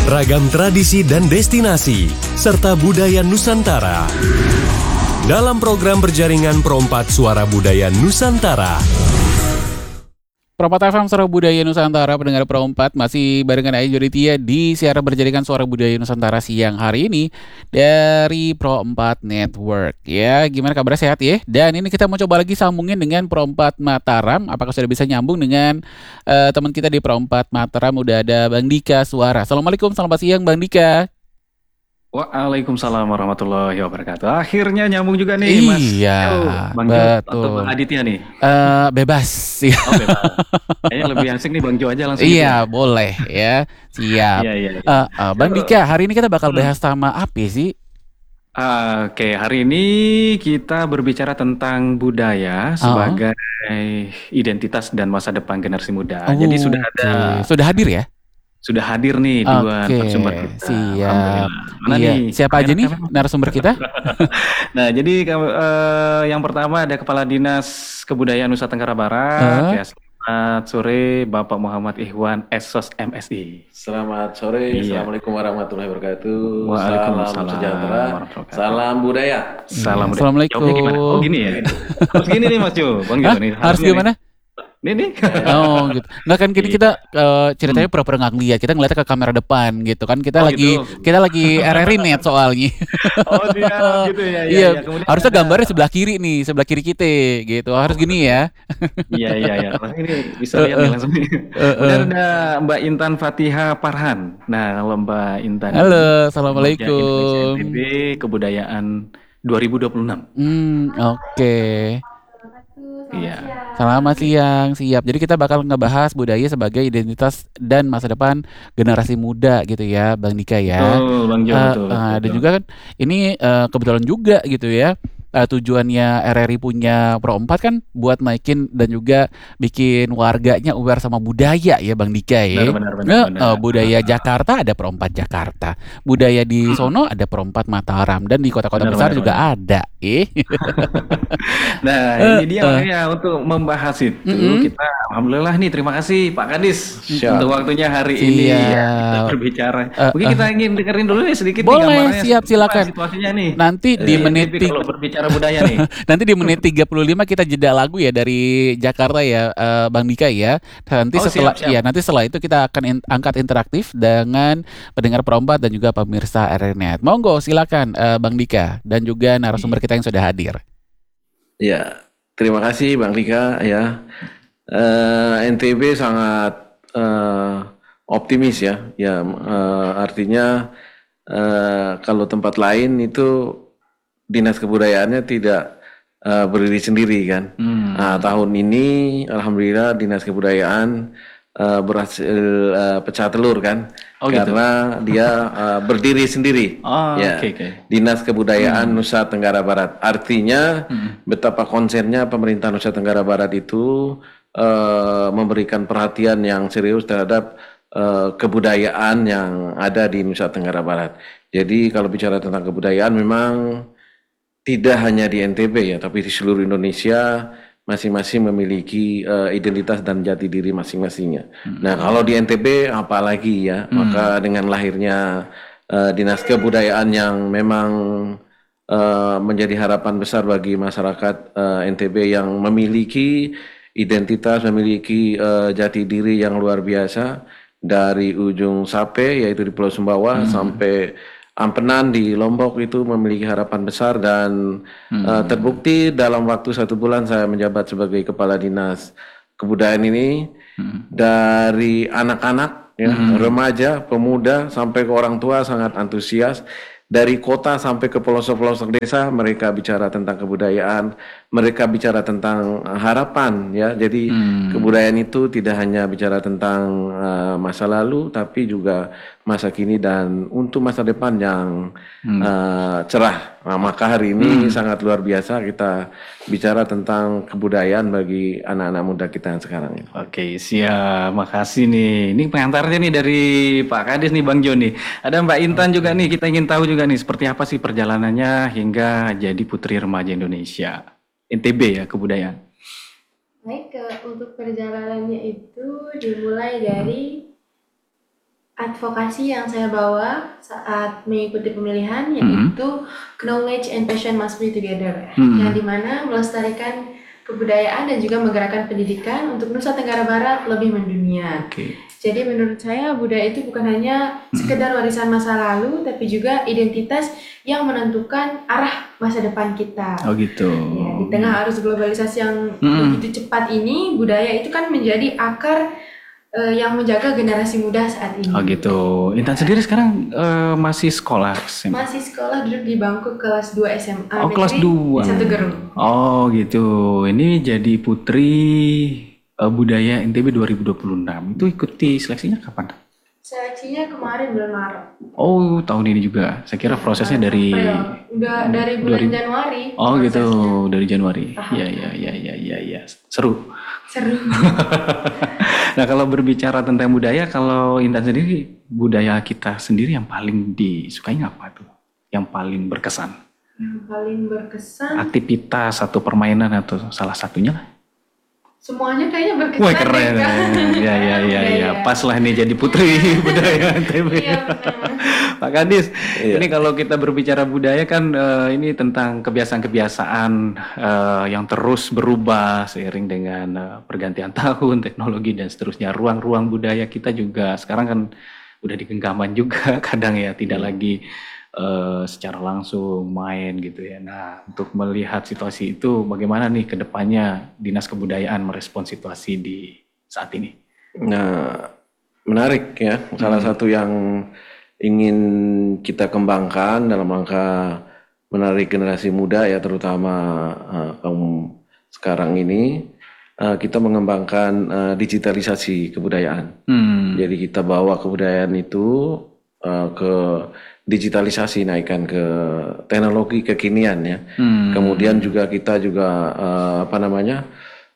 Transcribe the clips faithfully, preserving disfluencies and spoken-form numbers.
ragam tradisi dan destinasi, serta budaya Nusantara. Dalam program berjaringan Perompat Suara Budaya Nusantara. Perompat F M Suara Budaya Nusantara, pendengar Perompat masih barengan Ayu Joditia di siaran berjaringan Suara Budaya Nusantara siang hari ini dari Perompat Network. Ya, gimana kabar, sehat ya? Dan ini kita mau coba lagi sambungin dengan Perompat Mataram. Apakah sudah bisa nyambung dengan uh, teman kita di Perompat Mataram? Udah ada Bang Dika Suara. Assalamualaikum, selamat siang Bang Dika. Waalaikumsalam warahmatullahi wabarakatuh. Akhirnya nyambung juga nih, Mas. Iya, Yo, Bang Jo atau Bang Aditya nih? Uh, bebas. Oh, bebas. Kayaknya lebih asik nih Bang Jo aja langsung. Iya, gitu. boleh ya. Siap. Iya, iya, iya. Uh, uh, Bang Dika, hari ini kita bakal bahas sama apa sih? Uh, Oke, okay. Hari ini kita berbicara tentang budaya sebagai uh-huh. identitas dan masa depan generasi muda. Oh, Jadi sudah ada, okay. sudah hadir ya? Sudah hadir nih okay. dua narasumber kita. Siap. Mana iya. nih? Siapa aja nih narasumber kita? Nah, jadi uh, yang pertama ada Kepala Dinas Kebudayaan Nusa Tenggara Barat. Uh. Ya, selamat sore Bapak Muhammad Ikhwan, S O S M S I. Selamat sore. Iya. Assalamualaikum warahmatullahi wabarakatuh. Waalaikumsalam. Salam sejahtera. Salam budaya. Salam budaya. Assalamualaikum. Oh gini ya. Harus gini nih Mas Jo. Bang Hah? nih. Harus gimana? Ini nih. Oh gitu. Nggak kan gini kita uh, ceritanya pura-pura nggak ngeliat, kita ngeliatnya ke kamera depan gitu kan. Kita oh, lagi gitu. Kita lagi R R I net soalnya. Oh dia gitu ya. Iya. Ya. Harusnya ada... gambarnya sebelah kiri nih, sebelah kiri kita gitu. Harus gini ya. Iya iya iya. Ini bisa lihat uh, nih langsung. Uh, uh. Kemudian ada Mbak Intan Fatiha Farhan. Nah kalau Mbak Intan. Halo, assalamualaikum. N T B Kebudayaan dua ribu dua puluh enam. Hmm, oke. Okay. Iya. Selamat siang, siap. Jadi kita bakal ngebahas budaya sebagai identitas dan masa depan generasi muda gitu ya, Bang Dika ya. Oh, Bang Jo, uh, betul, uh, betul. Dan juga kan ini uh, kebetulan juga gitu ya. Uh, tujuannya R R I punya Perompat kan buat naikin dan juga bikin warganya aware sama budaya ya Bang Dika ya. Benar, benar, benar, nah, benar. Uh, budaya Jakarta ada Perompat Jakarta, budaya di sono ada Perompat Mataram, dan di kota-kota benar, besar benar, juga benar. Ada. Eh. Nah ini dia uh, makanya uh, untuk membahas itu uh-uh. kita alhamdulillah nih, terima kasih Pak Kadis siap. Untuk waktunya hari siap. Ini ya, kita berbicara. Uh, Mungkin uh, kita ingin dengerin dulu nih sedikit. Boleh, nih gambarnya. Siap silakan. Situasinya nih. Nanti di eh, menit kalau berbicara budaya nih. Nanti di menit tiga puluh lima kita jeda lagu ya dari Jakarta ya, uh, Bang Dika ya. Nanti oh, setelah siap, siap. ya nanti setelah itu kita akan in, angkat interaktif dengan pendengar Perompat dan juga pemirsa R R I Net. Monggo silakan uh, Bang Dika dan juga narasumber kita yang sudah hadir. Ya, terima kasih Bang Dika ya. Uh, N T B sangat uh, optimis ya. Ya uh, artinya uh, kalau tempat lain itu dinas kebudayaannya tidak uh, berdiri sendiri kan. Hmm. Nah, tahun ini alhamdulillah dinas kebudayaan uh, berhasil uh, pecah telur kan. Oh, karena gitu? Dia uh, berdiri sendiri. Oh, ya. Okay, okay. Dinas Kebudayaan hmm. Nusa Tenggara Barat. Artinya hmm. betapa konsennya pemerintah Nusa Tenggara Barat itu uh, memberikan perhatian yang serius terhadap uh, kebudayaan yang ada di Nusa Tenggara Barat. Jadi kalau bicara tentang kebudayaan memang tidak hanya di N T B ya, tapi di seluruh Indonesia masing-masing memiliki uh, identitas dan jati diri masing-masingnya. Hmm. Nah, kalau di N T B apalagi ya, hmm. maka dengan lahirnya uh, dinas kebudayaan yang memang uh, menjadi harapan besar bagi masyarakat uh, N T B yang memiliki identitas, memiliki uh, jati diri yang luar biasa dari ujung Sape yaitu di Pulau Sumbawa hmm. sampai Ampenan di Lombok itu memiliki harapan besar dan hmm. uh, terbukti dalam waktu satu bulan saya menjabat sebagai kepala dinas kebudayaan ini hmm. dari anak-anak, ya, hmm. remaja, pemuda sampai ke orang tua sangat antusias. Dari kota sampai ke pelosok-pelosok desa mereka bicara tentang kebudayaan, mereka bicara tentang harapan ya. Jadi hmm. kebudayaan itu tidak hanya bicara tentang uh, masa lalu tapi juga masa kini dan untuk masa depan yang hmm. uh, cerah. Nah, maka hari ini hmm. sangat luar biasa kita bicara tentang kebudayaan bagi anak-anak muda kita yang sekarang ini. Oke, siap. Makasih nih. Ini pengantarnya nih dari Pak Kadis nih, Bang Joni. Ada Mbak Intan juga nih. Kita ingin tahu juga nih seperti apa sih perjalanannya hingga jadi Putri Remaja Indonesia. N T B ya, kebudayaan. Baik, ke, untuk perjalanannya itu dimulai dari advokasi yang saya bawa saat mengikuti pemilihan yaitu knowledge and passion must be together, Hmm. yang dimana melestarikan kebudayaan dan juga menggerakkan pendidikan untuk Nusa Tenggara Barat lebih mendunia. Oke. Jadi menurut saya budaya itu bukan hanya sekedar warisan masa lalu, tapi juga identitas yang menentukan arah masa depan kita. Oh gitu. Ya, di tengah arus globalisasi yang Mm-mm. begitu cepat ini, budaya itu kan menjadi akar eh, yang menjaga generasi muda saat ini. Oh gitu. Intan sendiri sekarang eh, masih sekolah? S M A? Masih sekolah, duduk di bangku kelas dua S M A Oh, kelas dua. Satu Gerung. Oh gitu. Ini jadi putri eh, budaya N T B dua ribu dua puluh enam. Itu ikuti seleksinya kapan? Seleksinya kemarin bulan Maret. Oh, tahun ini juga. Saya kira prosesnya dari April. Udah dari bulan dua ribu. Januari. Oh gitu, prosesnya. dari Januari. Paham. Ya ya ya ya ya ya. Seru. Seru. Nah, kalau berbicara tentang budaya, kalau Intan sendiri, budaya kita sendiri yang paling disukai apa tuh? Yang paling berkesan? Yang paling berkesan, Aktivitas atau permainan atau salah satunya lah. semuanya kayaknya berkesan. Wah keren. ya, Kak? Ya ya ya ya. Pas lah nih jadi putri budaya N T B. Iya benar. Pak Kadis, Iya. ini kalau kita berbicara budaya kan eh, ini tentang kebiasaan-kebiasaan eh, yang terus berubah seiring dengan eh, pergantian tahun, teknologi dan seterusnya. Ruang-ruang budaya kita juga sekarang kan udah di genggaman juga kadang ya, tidak lagi eh, secara langsung main gitu ya. Nah, untuk melihat situasi itu bagaimana nih ke depannya Dinas Kebudayaan merespon situasi di saat ini? Nah, menarik ya. Salah satu yang ingin kita kembangkan dalam rangka menarik generasi muda ya, terutama uh, kaum sekarang ini, uh, kita mengembangkan uh, digitalisasi kebudayaan. Hmm. Jadi kita bawa kebudayaan itu uh, ke digitalisasi, naikkan ke teknologi kekinian ya. Hmm. Kemudian juga kita juga uh, apa namanya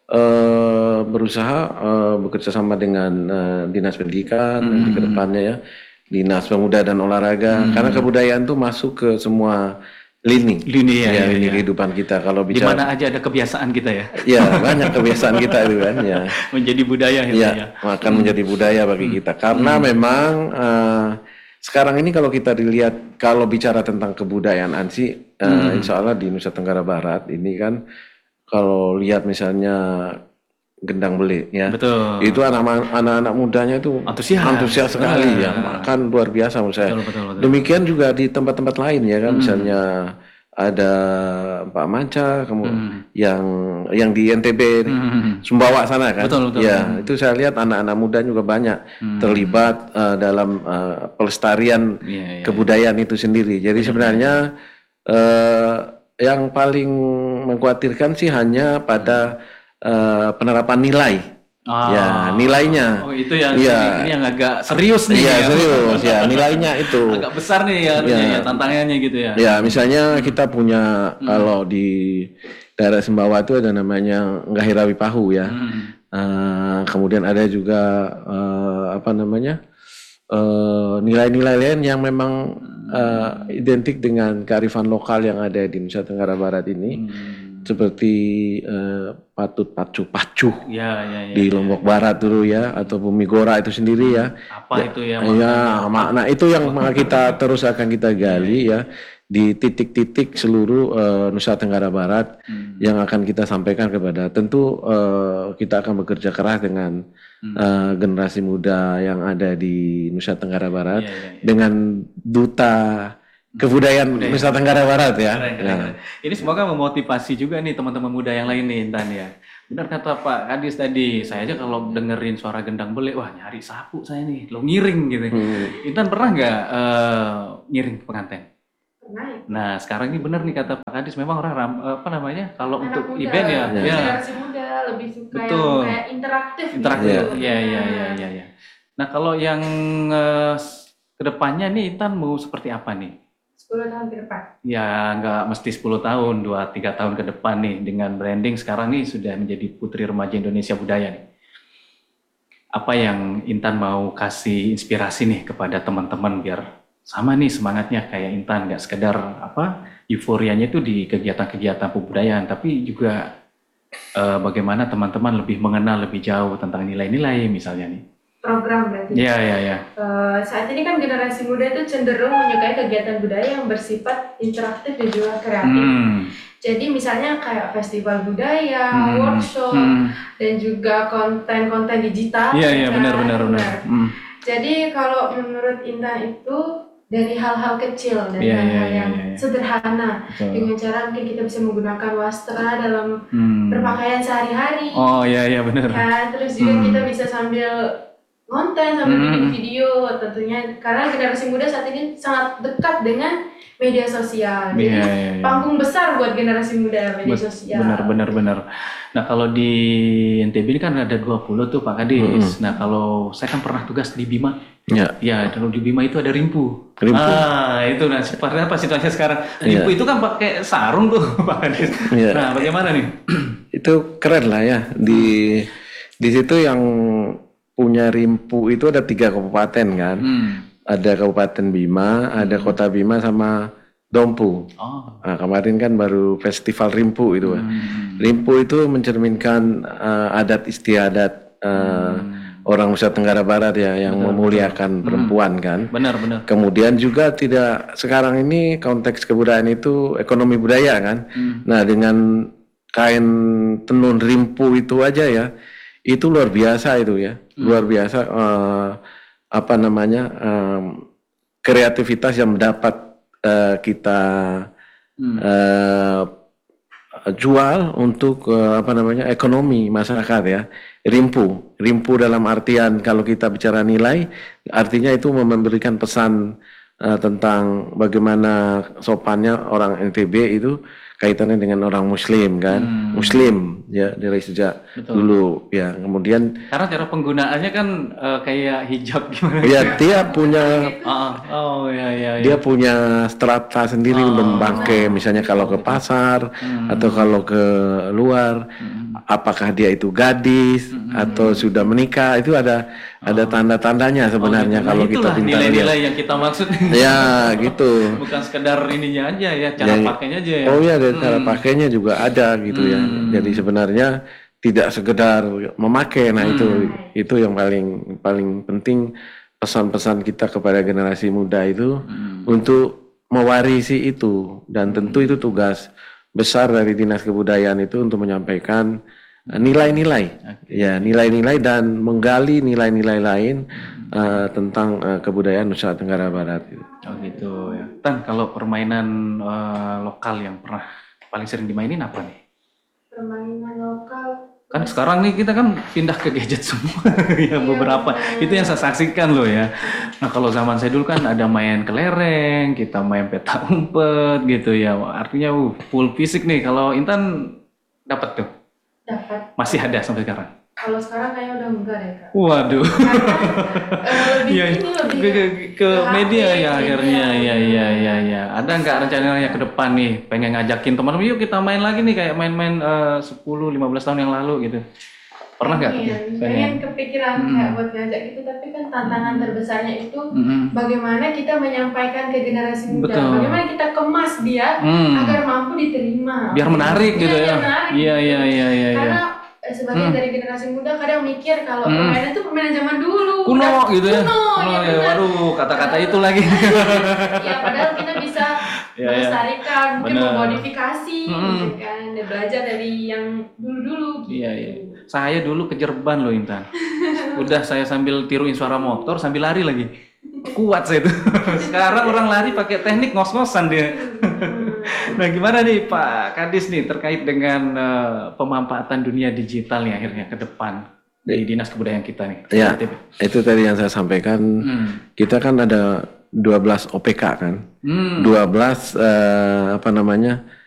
uh, berusaha uh, bekerja sama dengan uh, Dinas Pendidikan nanti ke depannya ya, Dinas Pemuda dan Olahraga, karena kebudayaan tuh masuk ke semua lini, Lini ya, ya, ya, lini ya. kehidupan kita. Kalau Di bicara, mana aja ada kebiasaan kita ya, ya banyak kebiasaan kita itu kan, ya. menjadi budaya ya. Ya, ya. akan menjadi budaya bagi kita. Karena memang eh, sekarang ini kalau kita dilihat, kalau bicara tentang kebudayaan ANSI, eh, insya Allah di Nusa Tenggara Barat ini kan, kalau lihat misalnya gendang beli ya, Betul. itu anak- anak-anak mudanya itu Antusias. antusias sekali ya, Ah. kan luar biasa menurut saya. Betul, betul, betul. Demikian juga di tempat-tempat lain ya kan, misalnya ada Pak Manca, kemudian Hmm. yang yang di N T B Hmm. Sumbawa sana kan, Betul, betul. ya itu saya lihat anak-anak muda juga banyak terlibat eh, dalam eh, pelestarian Iya, iya. kebudayaan itu sendiri. Jadi sebenarnya eh, yang paling mengkhawatirkan sih hanya pada eh, penerapan nilai, Ah. ya nilainya. Oh itu yang Iya. ini, ini yang agak serius nih. Iya ya. serius ya nilainya itu. Agak besar nih ya, anunya Iya. ya, tantangannya gitu ya. Ya misalnya kita punya kalau di daerah Sumbawa itu ada namanya Ngahirawi Pahu ya. Hmm. Eh, kemudian ada juga eh, apa namanya eh, nilai-nilai lain yang memang eh, identik dengan kearifan lokal yang ada di Nusa Tenggara Barat ini, seperti eh, patut pacu pacu Ya, ya, ya. di Lombok Barat dulu ya, atau Bumi Gora itu sendiri ya. Apa itu ya? Ya, makna itu yang kita terus akan kita gali ya di titik-titik seluruh eh, Nusa Tenggara Barat yang akan kita sampaikan kepada, tentu eh, kita akan bekerja keras dengan eh, generasi muda yang ada di Nusa Tenggara Barat, Iya, iya, iya. dengan duta kebudayaan Nusa Tenggara Barat ya. Keren, keren, Ya. keren. Ini semoga memotivasi juga nih teman-teman muda yang lain nih Intan ya. Benar kata Pak Kadis tadi, saya aja kalau dengerin suara gendang belik, wah nyari sapu saya nih, lo ngiring gitu. Hmm. Intan pernah nggak eh, ngiring ke pengantin? Pernah ya? Nah sekarang ini benar nih kata Pak Kadis, memang orang ram, apa namanya kalau Anak untuk muda, event ya, Ya. ya generasi muda lebih suka Betul. yang kayak interaktif. interaktif. gitu. Iya iya iya iya. Ya. Nah kalau yang eh, kedepannya nih Intan mau seperti apa nih? sepuluh tahun ke depan. Ya nggak mesti sepuluh tahun, dua tiga tahun ke depan nih dengan branding sekarang nih sudah menjadi Putri Remaja Indonesia Budaya nih. Apa yang Intan mau kasih inspirasi nih kepada teman-teman biar sama nih semangatnya kayak Intan, nggak sekedar apa euforianya itu di kegiatan-kegiatan kebudayaan, tapi juga eh, bagaimana teman-teman lebih mengenal lebih jauh tentang nilai-nilai misalnya nih. program berarti. Iya, iya, iya. Eh, saat ini kan generasi muda itu cenderung menyukai kegiatan budaya yang bersifat interaktif dan juga kreatif. Hmm. Jadi misalnya kayak festival budaya, Hmm. workshop, Hmm. dan juga konten-konten digital. Iya, iya, kan? benar, benar, benar. Nah, Hmm. Jadi kalau menurut Intan itu dari hal-hal kecil, dari Iya, iya, hal-hal iya, yang iya, iya. sederhana, Betul. dengan cara mungkin kita bisa menggunakan wastra dalam Hmm. berpakaian sehari-hari. Oh, iya, iya, benar. Kan, terus juga Hmm. kita bisa sambil konten, sambil Hmm. bikin video tentunya, karena generasi muda saat ini sangat dekat dengan media sosial. Jadi Iya, iya, iya. panggung besar buat generasi muda media Bet- sosial. Benar, benar, benar. Nah, kalau di N T B ini kan ada dua puluh tuh Pak Kadis. Nah, kalau saya kan pernah tugas di Bima. Ya, Ya, kalau di Bima itu ada rimpu. Rimpu. Ah, itu nah seperti apa situasinya sekarang? Rimpu Iya. itu kan pakai sarung tuh, Pak Kadis. Iya. Nah, bagaimana nih? itu keren lah ya. Di di situ yang punya Rimpu itu ada tiga kabupaten kan. Hmm. Ada Kabupaten Bima, ada Kota Bima sama Dompu. Oh. Nah, kemarin kan baru festival Rimpu itu. Pak. Hmm. Rimpu itu mencerminkan eh, adat istiadat eh, orang Nusa Tenggara Barat ya yang memuliakan perempuan kan. Benar, benar. Kemudian juga tidak sekarang ini konteks kebudayaan itu ekonomi budaya kan. Hmm. Nah, dengan kain tenun Rimpu itu aja ya, itu luar biasa itu ya, luar biasa eh, apa namanya em, kreativitas yang dapat eh, kita Hmm. eh, jual untuk eh, apa namanya ekonomi masyarakat ya. Rimpu, rimpu dalam artian kalau kita bicara nilai, artinya itu memberikan pesan eh, tentang bagaimana sopannya orang N T B itu kaitannya dengan orang Muslim kan, Hmm. Muslim ya dari sejak Betul. dulu ya. Kemudian Karena cara penggunaannya kan eh, kayak hijab gimana? ya dia punya Ah, oh ya, ya, ya. dia punya strata sendiri Oh. untuk memakai, misalnya kalau ke pasar Hmm. atau kalau ke luar, Hmm. apakah dia itu gadis atau sudah menikah, itu ada ada tanda-tandanya sebenarnya Oh, gitu. kalau Nah, kita itulah pintar nilai-nilai lihat. yang kita maksud. Ya gitu. Bukan sekedar ininya aja ya, cara Ya, pakainya aja ya. Oh ya, dari cara pakainya juga ada gitu ya. Hmm. Jadi sebenarnya tidak sekedar memakai. Nah itu itu yang paling paling penting, pesan-pesan kita kepada generasi muda itu Hmm. untuk mewarisi itu, dan tentu itu tugas besar dari Dinas Kebudayaan itu untuk menyampaikan eh, nilai-nilai, ya nilai-nilai dan menggali nilai-nilai lain eh, tentang eh, kebudayaan Nusa Tenggara Barat. Oh gitu ya. Tan, kalau permainan eh, lokal yang pernah paling sering dimainin apa nih? Permainan lokal. Kan sekarang nih kita kan pindah ke gadget semua ya beberapa. Itu yang saya saksikan loh ya. Nah kalau zaman saya dulu kan ada main kelereng, kita main peta umpet gitu ya. Artinya uh, full fisik nih. Kalau Intan dapat tuh, Dapat. masih ada sampai sekarang. Kalau sekarang kayaknya udah enggak deh kak. Waduh. Karena eh, lebih Iya, ini lebih ke, ke, ke ke media H P, ya akhirnya media. ya ya ya ya. Ada nggak rencananya ke depan nih pengen ngajakin teman-teman yuk kita main lagi nih kayak main-main eh, sepuluh lima belas tahun yang lalu gitu. Pernah nggak? pengen, pengen kepikiran kayak buat ngajak gitu, tapi kan tantangan terbesarnya itu Mm-mm. bagaimana kita menyampaikan ke generasi muda, Betul. bagaimana kita kemas dia Hmm. agar mampu diterima. Biar menarik gitu Iya, ya. biar menarik Iya gitu. iya iya iya. iya. Karena eh, sebagian Hmm. dari generasi muda kadang mikir kalau Hmm. permainan itu permainan zaman dulu. Kuno udah gitu ya. Kuno, ya, ya. benar. Waduh kata-kata itu lagi. Ya padahal kita bisa Iya, iya. melestarikan, mungkin Benar. memodifikasi, Hmm. gitu kan, dan belajar dari yang dulu-dulu. Gitu. Iya iya. Saya dulu kejar ban loh Intan. Udah saya sambil tiruin suara motor sambil lari lagi. Kuat saya itu. Sekarang orang lari pakai teknik ngos-ngosan dia. Nah gimana nih Pak Kadis nih terkait dengan eh, pemanfaatan dunia digital nih akhirnya ke depan di Dinas Kebudayaan kita nih. Ya, N T B. itu tadi yang saya sampaikan. Hmm. Kita kan ada dua belas O P K kan, Hmm. dua belas eh, apa namanya